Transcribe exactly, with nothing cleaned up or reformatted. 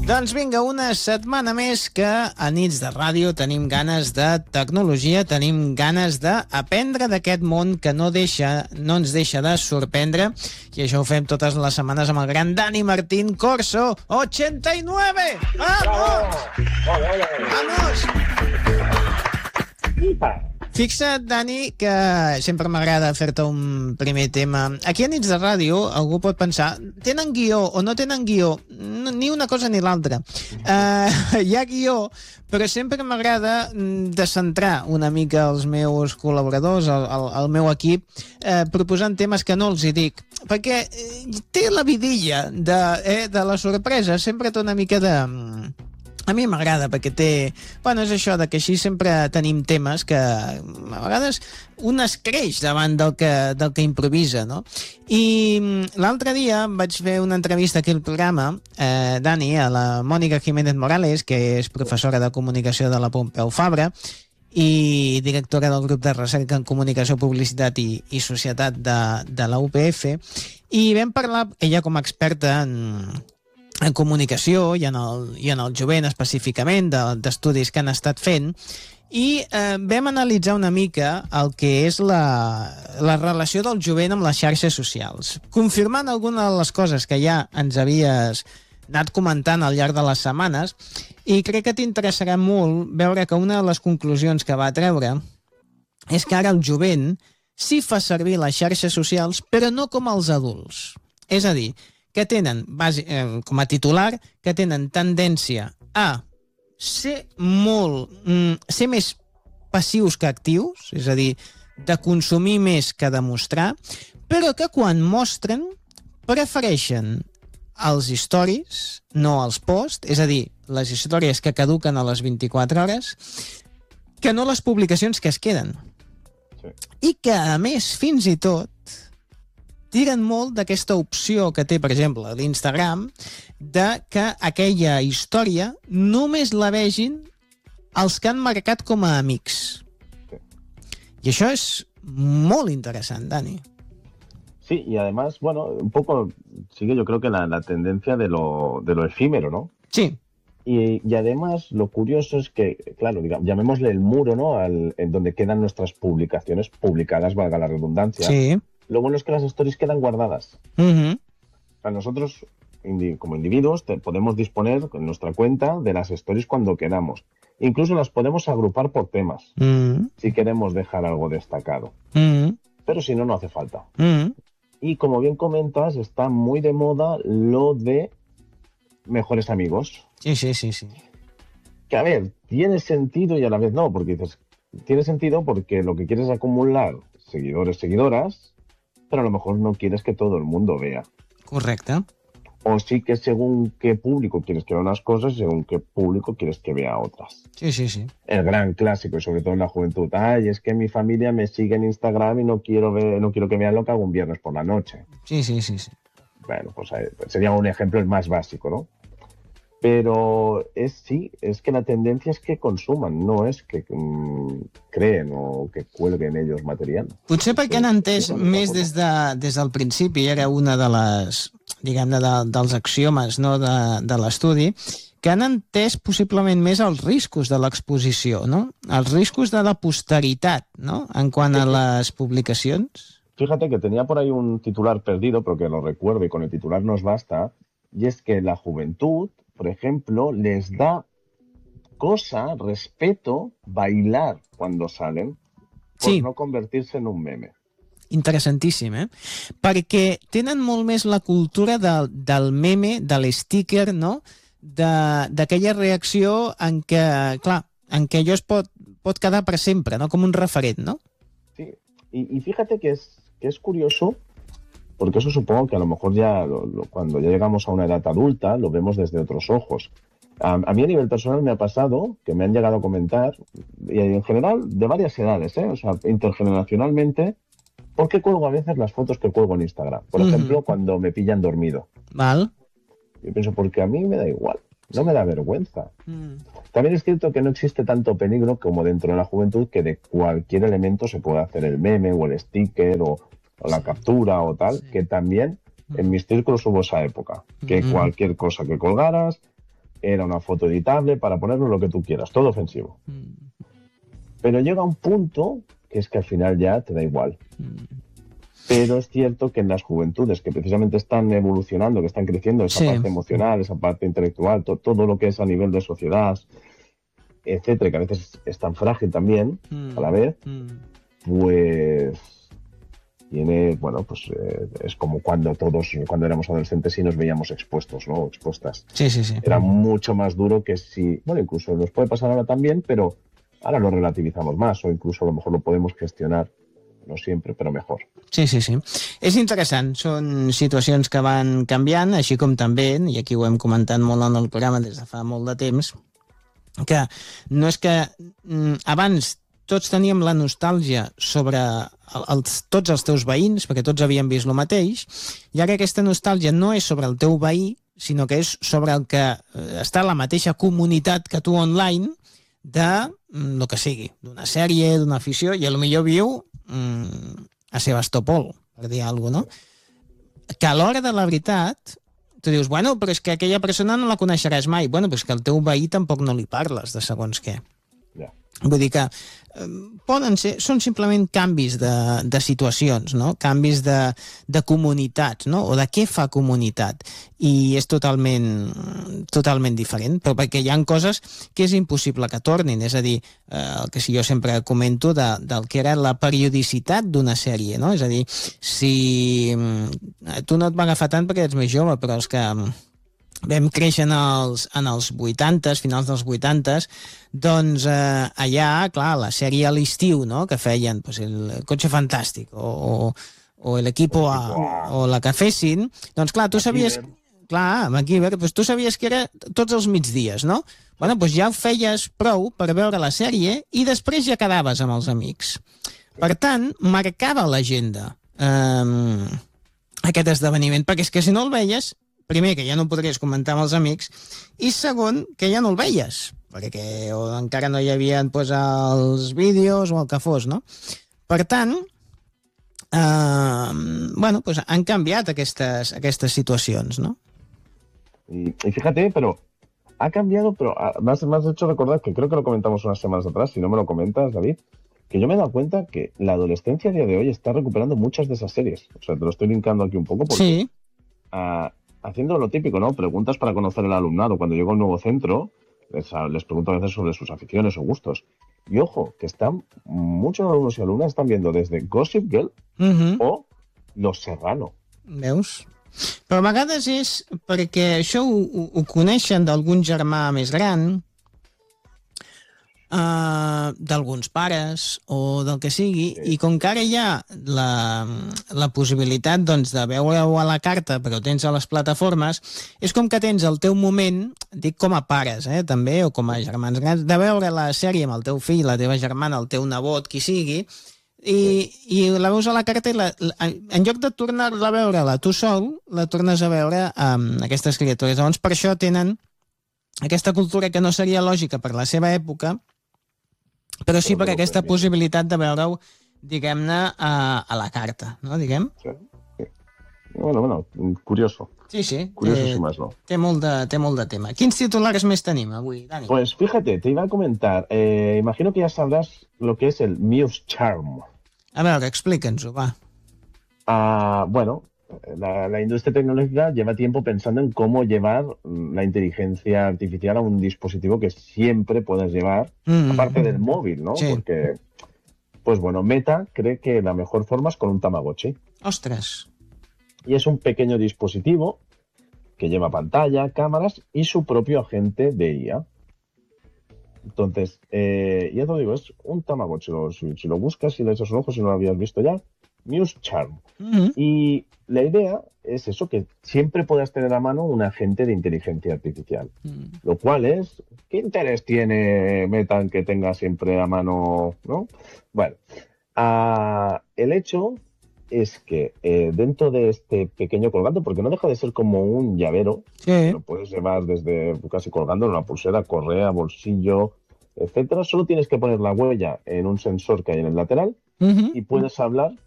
Doncs vinga, una setmana més que a Nits de Ràdio tenim ganes de tecnologia, tenim ganes d'aprendre d'aquest món que no deixa, no ens deixa de sorprendre, i això ho fem totes les setmanes amb el gran Dani Martín Corso, ochenta y nueve! ¡Vamos! ¡Vamos! Fixa't, Dani, que sempre m'agrada fer-te un primer tema. Aquí a Nits de Ràdio algú pot pensar, tenen guió o no tenen guió? Ni una cosa ni l'altra. Uh, hi ha guió, però sempre m'agrada de centrar una mica els meus col·laboradors, el, el, el meu equip, uh, proposant temes que no els hi dic. Perquè té la vidilla de, eh, de la sorpresa, sempre té una mica de... A mi m'agrada, perquè té... Bueno, és això, de que així sempre tenim temes que a vegades un es creix davant del que, del que improvisa, no? I l'altre dia vaig fer una entrevista aquí al programa, eh, Dani, a la Mònica Jiménez Morales, que és professora de comunicació de la Pompeu Fabra i directora del grup de recerca en comunicació, publicitat i, i societat de, de la U P F, i vam parlar, ella com a experta en... en comunicació i en el, i en el jovent específicament, de, d'estudis que han estat fent, i eh, vam analitzar una mica el que és la, la relació del jovent amb les xarxes socials, confirmant alguna de les coses que ja ens havies anat comentant al llarg de les setmanes, i crec que t'interessarà molt veure que una de les conclusions que va treure és que ara el jovent sí fa servir les xarxes socials, però no com els adults. És a dir, que tenen, base, eh, com a titular, que tenen tendència a ser molt... Mm, ser més passius que actius, és a dir, de consumir més que de mostrar, però que quan mostren prefereixen els stories, no els posts, és a dir, les històries que caduquen a les vint-i-quatre hores, que no les publicacions que es queden. Sí. I que, a més, fins i tot, tiren molt d'aquesta opció que té, per exemple, l'Instagram, de que aquella història només la vegin els que han marcat com a amics. Sí. I això és molt interessant, Dani. Sí, y además, bueno, un poco sigue yo creo que la, la tendencia de lo, de lo efímero, ¿no? Sí. Y, y además lo curioso es que, claro, digamos, llamémosle el muro, ¿no? Al, en donde quedan nuestras publicaciones publicadas, valga la redundancia. Sí. Lo bueno es que las stories quedan guardadas. Uh-huh. O sea, nosotros, indi- como individuos, te, podemos disponer en nuestra cuenta de las stories cuando queramos. Incluso las podemos agrupar por temas, uh-huh, si queremos dejar algo destacado. Uh-huh. Pero si no, no hace falta. Uh-huh. Y como bien comentas, está muy de moda lo de mejores amigos. Sí, sí, sí, sí. Que, a ver, tiene sentido y a la vez no, porque dices, tiene sentido porque lo que quieres es acumular seguidores, seguidoras, pero a lo mejor no quieres que todo el mundo vea. Correcte. O sí que según qué público quieres que vea unas cosas y según qué público quieres que vea otras. Sí, sí, sí. El gran clásico, y sobre todo en la juventud. Ay, es que mi familia me sigue en Instagram y no quiero ver, no quiero que vean lo que hago un viernes por la noche. Sí, sí, sí, sí. Bueno, pues sería un ejemplo el más básico, ¿no? Pero es sí, es que la tendencia es que consuman, no es que mm, creen o que cuelguen ells material. Potser perquè han entès més des, de, des del principi, era una de les, diguem-ne, de, dels axiomes, no, de, de l'estudi, que han entès possiblement més els riscos de l'exposició, no? Els riscos de la posteritat, no?, en quant a les publicacions. Fíjate que tenía por ahí un titular perdido, pero que lo recuerdo y con el titular nos basta, y es que la juventud, por ejemplo, les da cosa, respeto, bailar cuando salen, por sí, no convertirse en un meme. Interessantíssim, eh? Perquè tenen molt més la cultura de, del meme, de l'sticker, no? D'aquella reacció en què, clar, en què allò es pot, pot quedar per sempre, no? Com un referent, no? Sí, y, y fíjate que es, que es curioso, porque eso supongo que a lo mejor ya lo, lo, cuando ya llegamos a una edad adulta lo vemos desde otros ojos. A, a mí a nivel personal me ha pasado que me han llegado a comentar, y en general de varias edades, ¿eh? O sea, intergeneracionalmente, ¿por qué cuelgo a veces las fotos que cuelgo en Instagram? Por uh-huh. ejemplo, cuando me pillan dormido. Vale. Yo pienso, porque a mí me da igual, no me da vergüenza. Uh-huh. También es cierto que no existe tanto peligro como dentro de la juventud, que de cualquier elemento se puede hacer el meme o el sticker o o la captura o tal, sí, que también en mis círculos hubo esa época, que uh-huh. cualquier cosa que colgaras era una foto editable para ponerlo lo que tú quieras, todo ofensivo. Mm. Pero llega un punto que es que al final ya te da igual. Mm. Pero es cierto que en las juventudes, que precisamente están evolucionando, que están creciendo, esa sí. parte emocional, esa parte intelectual, to- todo lo que es a nivel de sociedad, etcétera, que a veces es tan frágil también, mm. a la vez, mm. pues tiene, bueno, pues eh, es como cuando todos, cuando éramos adolescentes sí nos veíamos expuestos, ¿no? Expuestas. Sí, sí, sí. Era mucho más duro que si, bueno, incluso nos puede pasar ahora también, pero ahora lo relativizamos más, o incluso a lo mejor lo podemos gestionar. No sempre, però mejor. Sí, sí, sí. És interessant. Són situacions que van canviant, així com també, i aquí ho hem comentat molt en el programa des de fa molt de temps, que no és que mm, abans tots teníem la nostàlgia sobre els, tots els teus veïns, perquè tots havíem vist el mateix, i ara aquesta nostàlgia no és sobre el teu veí, sinó que és sobre el que està a la mateixa comunitat que tu online, de mm, el que sigui, d'una sèrie, d'una afició, i potser viu mm, a Sebastopol, per dir alguna cosa, no? Que a l'hora de la veritat tu dius, bueno, però és que aquella persona no la coneixeràs mai. Bueno, però és que al teu veí tampoc no li parles de segons què. Yeah. Vull dir que eh, poden ser, són simplement canvis de, de situacions, no? Canvis de, de comunitats, no? O de què fa comunitat, i és totalment totalment diferent, però perquè hi ha coses que és impossible que tornin, és a dir, eh, el que si jo sempre comento de, del que era la periodicitat d'una sèrie, no? És a dir, si eh, tu no et va agafar tant perquè ets més jove, però els que vam créixer en els, en els vuitantes, finals dels vuitantes, doncs eh, allà, clar, la sèrie a l'estiu, no?, que feien pues, el Cotxe Fantàstic o, o, o l'Equipo A, o la que fessin, doncs clar, tu sabies... Clar, MacGyver, doncs tu sabies que era tots els migdies, no? Bueno, doncs ja ho feies prou per veure la sèrie i després ja quedaves amb els amics. Per tant, marcava l'agenda eh, aquest esdeveniment, perquè és que si no el veies, primer, que ja no podries comentar amb els amics, i segon, que ja no el veies, perquè o encara no hi havia pues, els vídeos o el que fos, no? Per tant, eh, bueno, pues han canviat aquestes, aquestes situacions, ¿no? Y, y fíjate, pero ha cambiado, pero me has, me has hecho recordar, que creo que lo comentamos unas semanas atrás, si no me lo comentas, David, que yo me he dado cuenta que la adolescencia a día de hoy está recuperando muchas de esas series. O sea, te lo estoy linkando aquí un poco porque... Sí. Uh, haciendo lo típico, ¿no? Preguntas para conocer el alumnado. Cuando llego a un nuevo centro, les, les pregunto a veces sobre sus aficiones o gustos. Y ojo, que están muchos alumnos y alumnas están viendo desde Gossip Girl uh-huh. o Los Serrano. Veus? Però a vegades és perquè això ho, ho coneixen d'algun germà més gran, Uh, d'alguns pares o del que sigui, sí. I com que ara hi ha la, la possibilitat doncs, de veure-ho a la carta però tens a les plataformes, és com que tens el teu moment, dic com a pares eh, també, o com a germans grans, de veure la sèrie amb el teu fill, la teva germana, el teu nebot, qui sigui, i, sí. I la veus a la carta i la, la, en lloc de tornar-la a veure-la tu sol, la tornes a veure amb aquestes criatures. Llavors per això tenen aquesta cultura que no seria lògica per la seva època, però sí per aquesta possibilitat de veure-ho, diguem-ne, a, a la carta, no? Diguem? Sí. Sí. Bueno, bueno, curioso. Sí, sí. Curioso, té, si más no. Té molt, de, té molt de tema. Quins titulars més tenim avui, Dani? Pues fíjate, te iba a comentar, eh, imagino que ya sabrás lo que es el Muse Charm. A veure, explica'ns-ho, va. Ah, bueno, la, la industria tecnológica lleva tiempo pensando en cómo llevar la inteligencia artificial a un dispositivo que siempre puedas llevar, mm. aparte del móvil, ¿no? Sí. Porque, pues bueno, Meta cree que la mejor forma es con un Tamagotchi. ¡Ostras! Y es un pequeño dispositivo que lleva pantalla, cámaras y su propio agente de I A. Entonces, eh, ya te lo digo, es un Tamagotchi. Si, si lo buscas, si le echas un ojo, si no lo habías visto ya, Muse Charm. Mm-hmm. Y la idea es eso, que siempre puedas tener a mano un agente de inteligencia artificial. Mm. Lo cual es, ¿qué interés tiene Meta en que tenga siempre a mano, no? Bueno, uh, el hecho es que eh, dentro de este pequeño colgante, porque no deja de ser como un llavero, sí. Lo puedes llevar desde casi colgando en una pulsera, correa, bolsillo, etcétera. Solo tienes que poner la huella en un sensor que hay en el lateral, uh-huh. y puedes hablar